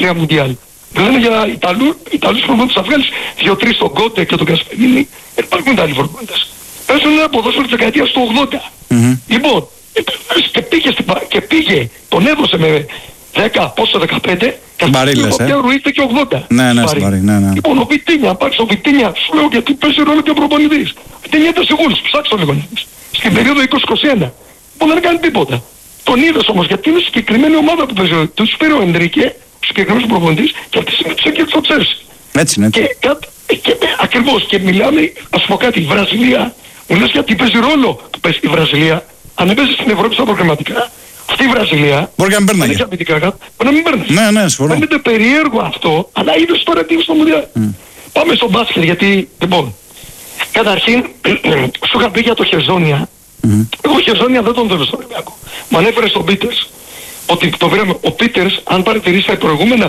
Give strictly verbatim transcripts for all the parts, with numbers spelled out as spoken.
τρία Μουντιάλ. Μιλάμε για Ιταλού, Ιταλούς προπονητές. Θα βγάλεις δύο-τρεις τον Κόντε και τον Κασπερίνη. Δεν υπάρχουν Ιταλοί προπονητές. Παίζουν ένα ποδόσφαιρο της δεκαετίας του ογδόντα. Mm-hmm. Λοιπόν, και πήγε, στην, και πήγε, τον έδωσε με δέκα, πόσο, δεκαπέντε, και Μπαρίλες, αυτό ο ήρθε και ογδόντα. Ναι, ναι, ναι, ναι, ναι. Λοιπόν, ο Βιτίνια, πάρεις ο Βιτίνια, σου λέω γιατί παίζει ρόλο και ο προπονητής. Ο Βιτίνια ήταν σίγουρος, ψάξω λίγο να δεις. Στην περίοδο είκοσι είκοσι ένα. Που δεν έκανε τίποτα. Τον είδες όμως γιατί είναι συγκεκριμένη ομάδα που παίζει. Τους πήρε ο Ενρίκε, ο συγκεκριμένος προπονητής, και αυτή τη στιγμή τους έκανε στο Τσέλσι. Έτσι είναι. Και, και, και ακριβώς, και μιλάμε, ας πω κάτι, η Βραζιλία, μου λες γιατί παίζει ρόλο που παίζει η Βραζιλία. Αν έπαιζε στην Ευρώπη στα προγραμματικά, αυτή η Βραζιλία, μπορεί και να μην παίρναγε. Μπορεί να μην παίρναγε. Ναι, ναι, συμφωνώ. Φαίνεται περίεργο αυτό, αλλά είδες τώρα τι είναι στο Μουντιάλ. Mm. Πάμε στο μπάσκετ, γιατί, λοιπόν, καταρχήν, σου είχα πει για το Χεζόνια. Mm. Εγώ Χεζόνια δεν τον θέλω στον Ολυμπιακό. Μ' ανέφερε στον Πίτερς, ότι το βρέμε, ο Πίτερς, αν παρατηρήσει τα προηγούμενα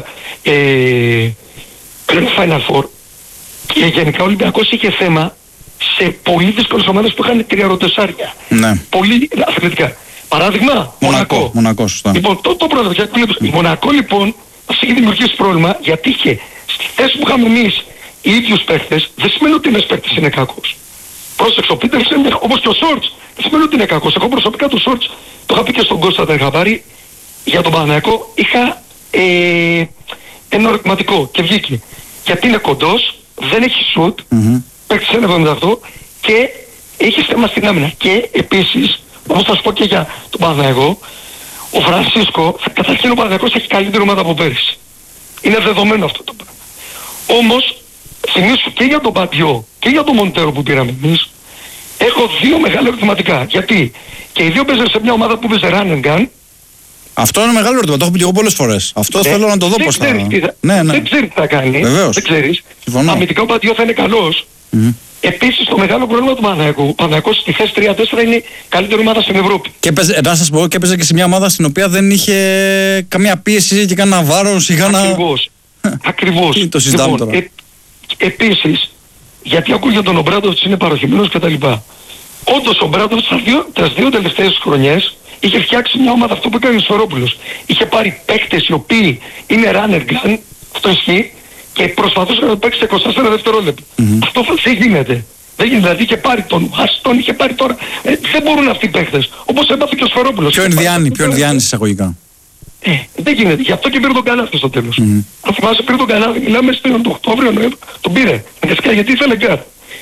ε, Final Four, και γενικά ο Ολυμπιακός είχε θέμα σε πολύ δύσκολες ομάδες που είχαν τριαρωτεσάρια. Ναι. Πολύ αθλητικά. Παράδειγμα, Μονακό. Μονακό, σωστά. Λοιπόν, το, το πρώτο, η Μονακό λοιπόν μας είχε δημιουργήσει πρόβλημα, γιατί είχε στη θέση που είχαμε εμείς οι ίδιους παίχτες, δεν σημαίνει ότι ένας παίχτης είναι κακός. Πρόσεξε, ο Πίτερς είναι όπως και ο Σόρτς, δεν σημαίνει ότι είναι κακός. Εγώ προσωπικά του Σόρτς, το είχα πει και στον Κώστα, δεν είχα πάρει, για τον Παναθηναϊκό, είχα ε, ένα ερωτηματικό και βγήκε. Γιατί είναι κοντός, δεν έχει σουτ, mm-hmm. παίχτης ένα εβδομήντα οκτώ και έχει θέμα στην άμυνα. Και επίσης, όπως θα σου πω και για τον Παναθηναϊκό, ο Φρανσίσκο, καταρχήν ο Παναθηναϊκός έχει καλύτερη ομάδα από πέρυσι. Είναι δεδομένο αυτό το πράγμα. Όμως, θυμίσου και για τον Παντιό και για τον Μοντέρο που πήραμε εμείς, έχω δύο μεγάλα ερωτηματικά. Γιατί και οι δύο παίζουν σε μια ομάδα που παίζει run and gun. Αυτό είναι μεγάλο ερώτημα, το έχω πει και εγώ πολλές φορές. Αυτό ναι, θέλω να το δω πώς θα... θα... Ναι, ναι. Δεν ξέρει τι θα κάνει. Βεβαίως. Δεν ξέρεις. Συμφωνώ. Αμυντικά ο Παντιό θα είναι καλός. Mm-hmm. Επίσης το μεγάλο πρόβλημα του Παναθηναϊκού, ο Παναθηναϊκός στη θέση τρία τέσσερα είναι η καλύτερη ομάδα στην Ευρώπη. Και παίζε, να σας πω, και έπαιζε και σε μια ομάδα στην οποία δεν είχε καμία πίεση και κανένα βάρος ή κανένα... Ακριβώς. Ακριβώς. Το συζητάμε λοιπόν, τώρα. Ε, επίσης, γιατί ακούγεται τον Ομπράντοβιτς είναι παροχημένος κτλ. Όντως ο Ομπράντοβιτς τις δύο τελευταίες χρονιές είχε φτιάξει μια ομάδα, αυτό που έκανε ο Σφερόπουλος. Είχε πάρει παίκτες οι οποίοι είναι runner gun, αυτό ισχύει, και προσπαθούσε να το παίξει σε είκοσι τέσσερα δευτερόλεπτα. Mm-hmm. Αυτό δεν γίνεται. Δεν γίνεται. Δηλαδή είχε πάρει τον Άστον, είχε πάρει τώρα. Ε, δεν μπορούν αυτοί οι παίκτες. Όπως έπαθε και ο Σφερόπουλος. Ποιο είναι διάνει, ποιο είναι διάνει εισαγωγικά. Ε, δεν γίνεται. Γι' αυτό και πήρε τον Κανάδη στο τέλος. Mm-hmm. Αν θυμάσαι, πήρε τον Κανάδη, μιλάμε στον Οκτώβριο, Νοέμβριο, τον πήρε. Φυσικά γιατί ήθελε γκάρ.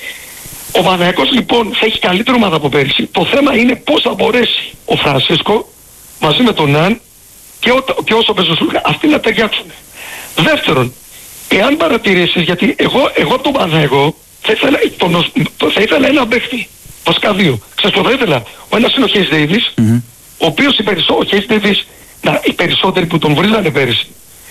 Ο Παναθηναϊκός λοιπόν θα έχει καλύτερη ομάδα από πέρυσι. Το θέμα είναι πώς θα μπορέσει ο Φρανσίσκο μαζί με τον Ναν και, ό, και όσο παίζουν αυτοί να ταιριάξουν. Δεύτερον, εάν παρατηρήσεις, γιατί εγώ, εγώ τον Παναθηναϊκό θα ήθελα, τον, θα ήθελα ένα παίχτη, βασικά δύο. Ξέρεις το θα ήθελα. Ο ένας είναι ο Χέις Ντέιβις, mm-hmm. ο οποίος οι περισσότεροι, ο Χέις Ντέιβις, οι περισσότεροι που τον βρίζανε πέρυσι,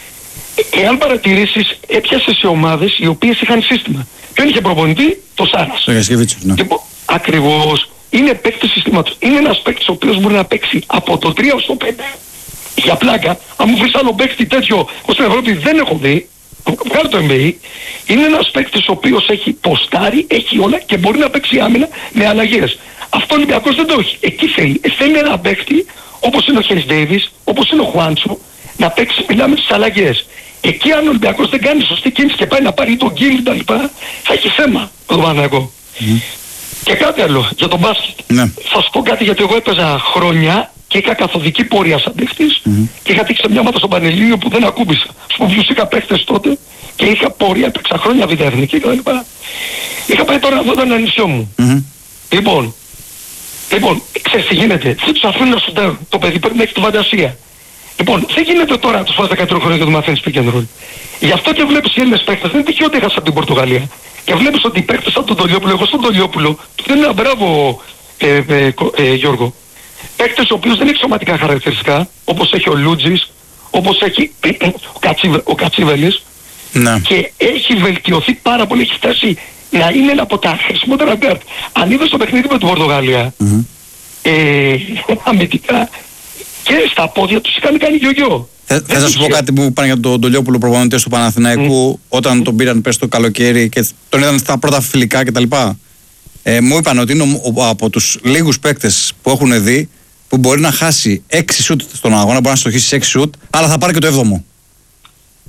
εάν παρατηρήσεις, έπιασε σε ομάδες οι οποίες είχαν σύστημα. Ποιον είχε προπονητή, το Σάρας. Ναι. Λοιπόν, ακριβώς. Είναι παίκτης συστήματος. Είναι ένας παίκτης ο οποίος μπορεί να παίξει από το τρία ως το πέντε. Για πλάκα, αν μου βρεις άλλο παίκτη τέτοιο, ως στην Ευρώπη δεν έχω δει, βγάλω το N B A, είναι ένας παίκτης ο οποίος έχει ποστάρει, έχει όλα και μπορεί να παίξει άμυνα με αλλαγές. Αυτό ο Ολυμπιακός δεν το έχει. Εκεί θέλει. Θέλει ένα παίκτη, όπως είναι ο Χέρις Ντέιβις, όπως είναι ο Χουάντσο, να παίξει, μιλάμε στις αλλαγές. Εκεί αν ο Ολυμπιακός δεν κάνει σωστή κίνηση και πάει να πάρει τον γκίλ και τα λοιπά, θα έχει θέμα με τον Παναθηναϊκό. Mm. Και κάτι άλλο για τον μπάσκετ. Ναι. Θα σου πω κάτι, γιατί εγώ έπαιζα χρόνια και είχα καθοδική πορεία σαν παίχτης mm. και είχα τύχει σε μια ομάδα στο Πανελλήνιο που δεν ακούμπησα. Στους οποίους είχα παίχτες τότε και είχα πορεία, έπαιξα χρόνια β' και λοιπά. Είχα πάει τώρα να δω τον ανησιό μου. Mm. Λοιπόν, λοιπόν, ξέρεις τι γίνεται, δεν τους αφήνουν να σουτάρουν. Το παιδί πρέπει να έχει τη φαντασία. Λοιπόν, δεν γίνεται τώρα να τους φας δεκατρία χρόνια και το μαθαίνεις pick and roll. Γι' αυτό και βλέπεις οι Έλληνες παίκτες, δεν είναι τυχαίο ότι έχασαν από την Πορτογαλία. Και βλέπεις ότι οι παίκτες από τον Τολιόπουλο, εγώ στον Τολιόπουλο, του δίνω ένα μπράβο ε, ε, ε, ε, Γιώργο. Παίκτες ο οποίος δεν έχει σωματικά χαρακτηριστικά, όπως έχει ο Λούτζης, όπως έχει ο, Κατσίβε, ο Κατσίβελης. Ναι. Και έχει βελτιωθεί πάρα πολύ, έχει φτάσει να είναι ένα από τα χρησιμότερα γκάρτ. Αν είδες το παιχνίδι με την Πορτογαλία, mm-hmm. ε, αμυντικά, και στα πόδια τους είχαν κάνει γιογιό. Θες να σου πω κάτι που είπαν για τον Τολιόπουλο προπονητή του Παναθηναϊκού, mm. όταν τον πήραν πέρσι το καλοκαίρι και τον είδαν στα πρώτα φιλικά κτλ. Ε, μου είπαν ότι είναι ο, από τους λίγους παίκτες που έχουν δει που μπορεί να χάσει έξι σουτ στον αγώνα, μπορεί να στοχίσει έξι σουτ, αλλά θα πάρει και το έβδομο.